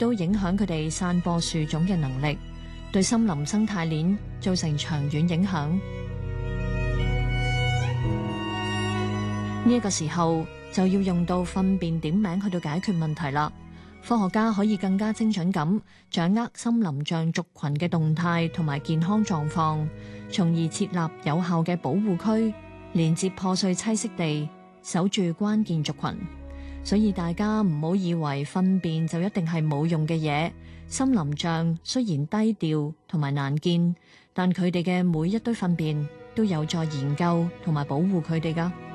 都影響佢哋散播樹種嘅能力，對森林生態鏈造成長遠影響。呢個時候就要用到糞便點名去到解決問題啦。科學家可以更加精準咁掌握森林象族群嘅動態同埋健康狀況，從而設立有效嘅保護區，連接破碎棲息地，守住關鍵族群。所以大家唔好以為糞便就一定係冇用嘅嘢。森林象雖然低調同埋難見，但佢哋嘅每一堆糞便都有助研究同埋保護佢哋㗎。